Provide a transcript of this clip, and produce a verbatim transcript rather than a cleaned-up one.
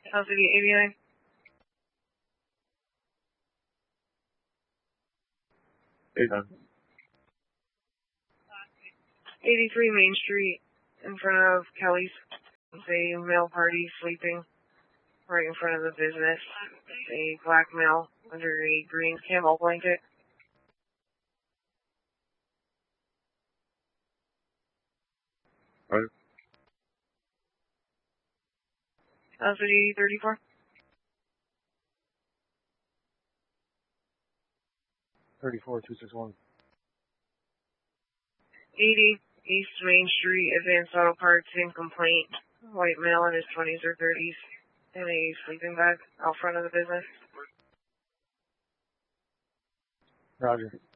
South City eighty-nine. eighty-nine. eighty-three Main Street, in front of Kelly's. It's a male party sleeping right in front of the business. A black male under a green camel blanket. Right. South City thirty-four. thirty-four, two six one. eighty East Main Street, Advanced Auto Parts, same complaint. White male in his twenties or thirties in a sleeping bag out front of the business. Roger.